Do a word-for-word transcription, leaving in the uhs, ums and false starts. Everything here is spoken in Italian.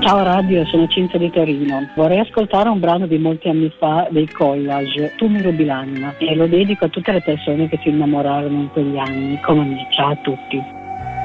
Ciao radio, sono Cinzia di Torino. Vorrei ascoltare un brano di molti anni fa dei Collage, Tu mi rubi l'anima, e lo dedico a tutte le persone che si innamorarono in quegli anni, come me. Ciao a tutti.